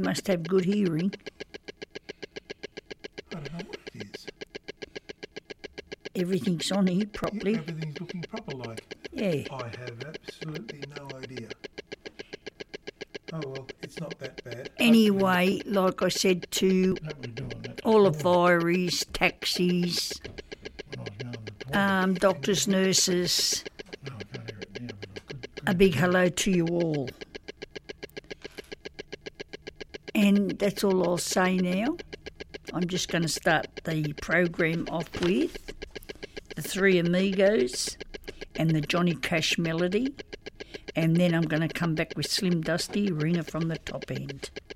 must have good hearing. I don't know what it is. Everything's on here properly. Yeah, everything's looking proper like. Yeah. I have absolutely no idea. Oh well, it's not that bad. Anyway, like I said to all the fireys, taxis, doctors, nurses, a big hello to you all. And that's all I'll say now. I'm just going to start the program off with the Three Amigos and the Johnny Cash melody, and then I'm going to come back with Slim Dusty, Ringer from the Top End.